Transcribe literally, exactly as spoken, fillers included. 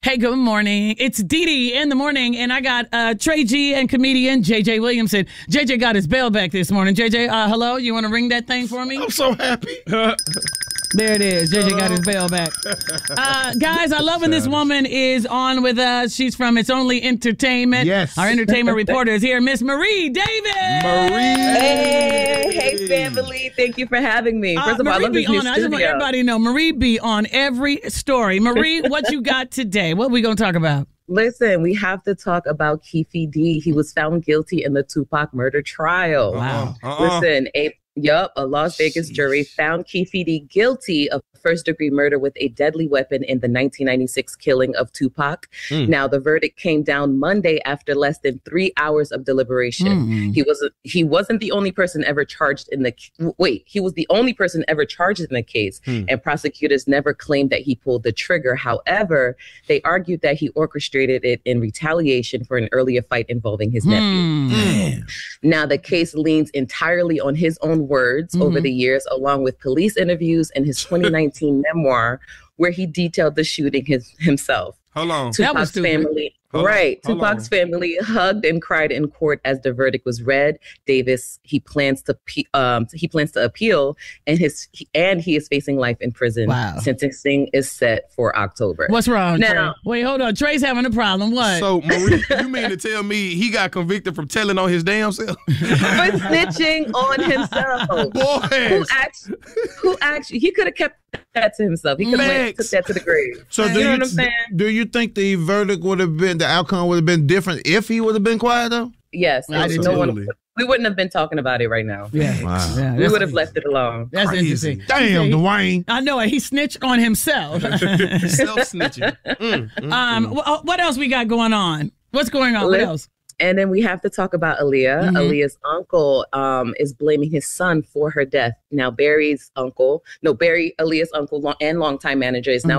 Hey, good morning. It's Dee Dee in the morning, and I got uh, Trey G and comedian J J Williamson. J J got his bail back this morning. J J, uh, hello? You want to ring that thing for me? I'm so happy. There it is. J J got his bail back. Uh, guys, I love when this woman is on with us. She's from It's Only Entertainment. Yes. Our entertainment reporter is here, Miss Marie Davis. Marie. Hey, hey, family. Thank you for having me. First Uh, of all, Marie I love be this new on. I just want studio. everybody to know, Marie be on every story. Marie, what you got today? What we going to talk about? Listen, we have to talk about Keffe D. He was found guilty in the Tupac murder trial. Wow. Uh-uh. Listen, a Yup, a Las Vegas jury found Keffe D guilty of first-degree murder with a deadly weapon in the nineteen ninety-six killing of Tupac. Mm. Now, the verdict came down Monday after less than three hours of deliberation. Mm. He wasn't he wasn't the only person ever charged in the wait. He was the only person ever charged in the case, mm. and prosecutors never claimed that he pulled the trigger. However, they argued that he orchestrated it in retaliation for an earlier fight involving his nephew. Mm. Now, the case leans entirely on his own words mm-hmm. over the years, along with police interviews and his twenty nineteen memoir, where he detailed the shooting his, himself. Hold on. Tupac's family, Hold right? on. Tupac's family hugged and cried in court as the verdict was read. Davis, he plans to um he plans to appeal, and his he, and he is facing life in prison. Wow. Sentencing is set for October. What's wrong, now? Trey? Wait, hold on. Trey's having a problem. What? So, Marie, you mean to tell me he got convicted from telling on his damn self? For snitching on himself. Boy, who actually, who actually, he could have kept that to himself. He could have took that to the grave. So you do know you, what I'm saying? Do you think the verdict would have been, the outcome would have been different if he would have been quiet though? Yes. No one, we wouldn't have been talking about it right now. Yeah. Wow. Yeah, we would have left it alone. That's Crazy. interesting. Damn, he, Dwayne. I know it. He snitched on himself. Self-snitching. Mm, mm, um, mm. What else we got going on? What's going on? What else? And then we have to talk about Aaliyah. Mm-hmm. Aaliyah's uncle um, is blaming his son for her death. Now, Barry's uncle, no, Barry, Aaliyah's uncle long, and longtime manager is now